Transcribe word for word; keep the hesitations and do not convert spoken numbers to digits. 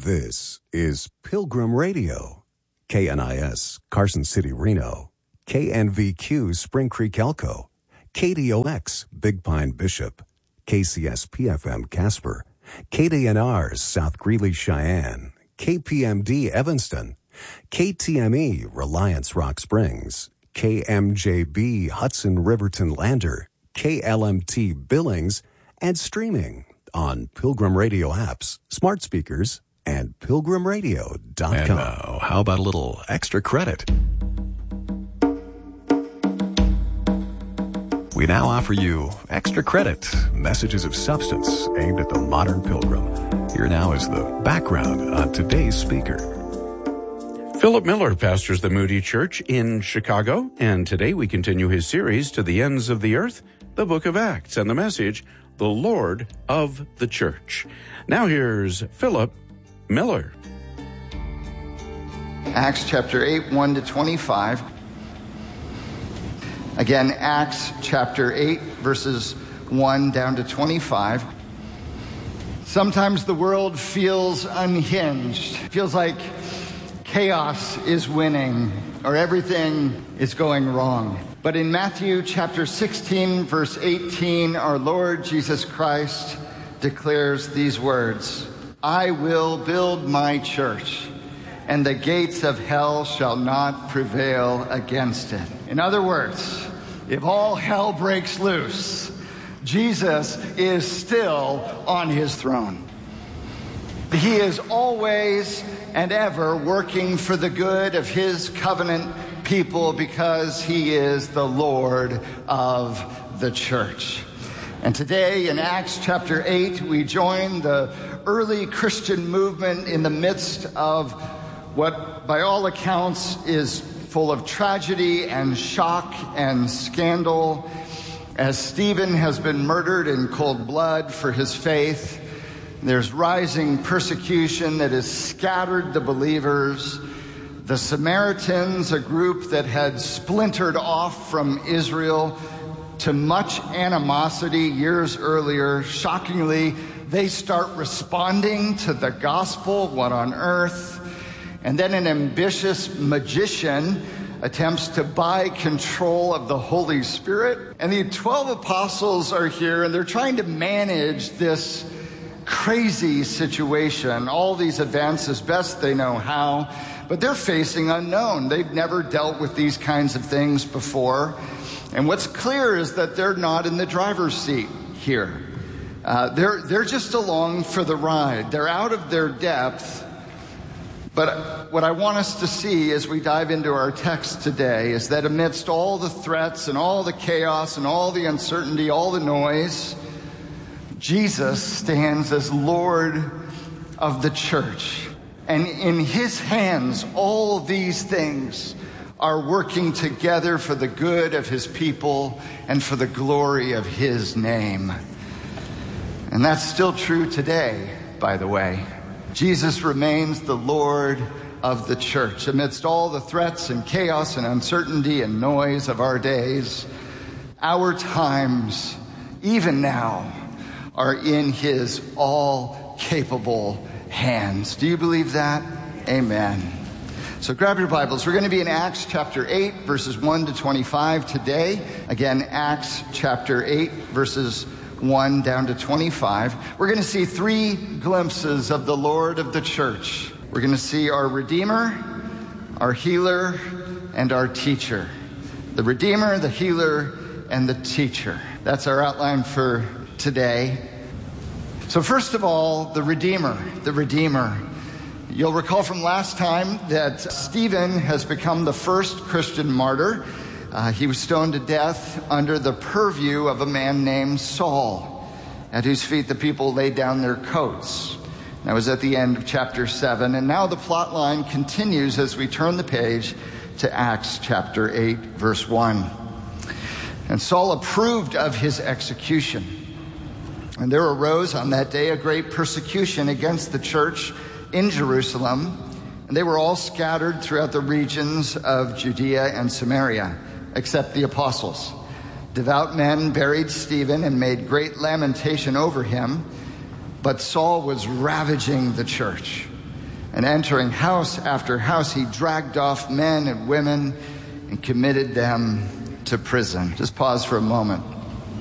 This is Pilgrim Radio, K N I S, Carson City, Reno, K N V Q, Spring Creek, Elko, K D O X, Big Pine, Bishop, K C S P F M, Casper, K D N R, South Greeley, Cheyenne, K P M D, Evanston, K T M E, Reliance, Rock Springs, K M J B, Hudson, Riverton, Lander, K L M T, Billings, and streaming on Pilgrim Radio apps, smart speakers, and pilgrim radio dot com. And now, how about a little extra credit? We now offer you Extra Credit, messages of substance aimed at the modern pilgrim. Here now is the background on today's speaker. Philip Miller pastors the Moody Church in Chicago, and today we continue his series To the Ends of the Earth, the Book of Acts, and the message, The Lord of the Church. Now here's Philip Miller. Acts chapter eight, one to twenty-five. Again, Acts chapter eight, verses one down to twenty-five. Sometimes the world feels unhinged. It feels like chaos is winning or everything is going wrong. But in Matthew chapter sixteen, verse eighteen, our Lord Jesus Christ declares these words, I will build my church, and the gates of hell shall not prevail against it. In other words, if all hell breaks loose, Jesus is still on his throne. He is always and ever working for the good of his covenant people because he is the Lord of the church. And today in Acts chapter eight, we join the early Christian movement in the midst of what by all accounts is full of tragedy and shock and scandal, as Stephen has been murdered in cold blood for his faith. There's rising persecution that has scattered the believers. The Samaritans, a group that had splintered off from Israel to much animosity years earlier, shockingly, they start responding to the gospel. What on earth? And then an ambitious magician attempts to buy control of the Holy Spirit. And the twelve apostles are here, and they're trying to manage this crazy situation, all these events as best they know how, but they're facing unknown. They've never dealt with these kinds of things before. And what's clear is that they're not in the driver's seat here. Uh, they're, they're just along for the ride. They're out of their depth. But what I want us to see as we dive into our text today is that amidst all the threats and all the chaos and all the uncertainty, all the noise, Jesus stands as Lord of the church. And in his hands, all these things are working together for the good of his people and for the glory of his name. And that's still true today, by the way. Jesus remains the Lord of the church. Amidst all the threats and chaos and uncertainty and noise of our days, our times, even now, are in his all-capable hands. Do you believe that? Amen. So grab your Bibles. We're going to be in Acts chapter eight, verses one to twenty-five today. Again, Acts chapter eight, verses one down to twenty-five. We're going to see three glimpses of the Lord of the church. We're going to see our Redeemer, our Healer, and our Teacher. The Redeemer, the Healer, and the Teacher. That's our outline for today. So first of all, the Redeemer, the Redeemer. You'll recall from last time that Stephen has become the first Christian martyr. Uh, he was stoned to death under the purview of a man named Saul, at whose feet the people laid down their coats. That was at the end of chapter seven. And now the plot line continues as we turn the page to Acts chapter eight, verse one. And Saul approved of his execution. And there arose on that day a great persecution against the church in Jerusalem, and they were all scattered throughout the regions of Judea and Samaria, except the apostles. Devout men buried Stephen and made great lamentation over him, but Saul was ravaging the church. And entering house after house, he dragged off men and women and committed them to prison. Just pause for a moment.